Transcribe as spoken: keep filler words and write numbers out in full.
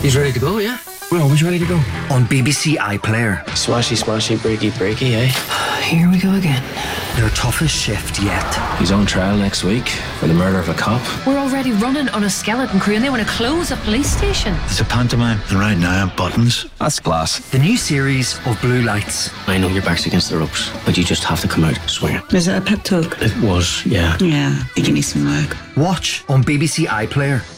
He's ready to go, yeah? We're always ready to go. On B B C iPlayer. Smashy, smashy, breaky, breaky, eh? Here we go again. Their toughest shift yet. He's on trial next week for the murder of a cop. We're already running on a skeleton crew and they want to close a police station. It's a pantomime, and right now, buttons. That's class. The new series of Blue Lights. I know your back's against the ropes, but you just have to come out swinging. Is it a pep talk? It was, yeah. Yeah, I think you need some work. Watch on B B C iPlayer.